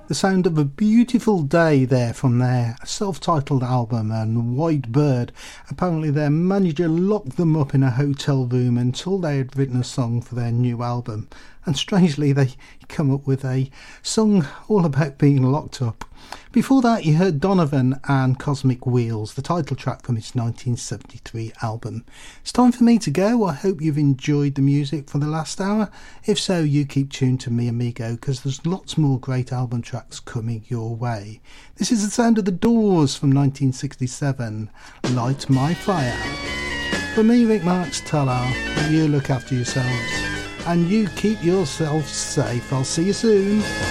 The sound of A Beautiful Day there from their self-titled album, and White Bird. Apparently their manager locked them up in a hotel room until they had written a song for their new album, and strangely they come up with a song all about being locked up. Before that you heard Donovan and Cosmic Wheels, the title track from its 1973 album. It's time for me to go. I hope you've enjoyed the music for the last hour. If so, you keep tuned to me, amigo, because there's lots more great album tracks coming your way. This is the sound of The Doors from 1967, Light My Fire. For me, Rick Marks, ta-la. You look after yourselves and you keep yourselves safe. I'll see you soon.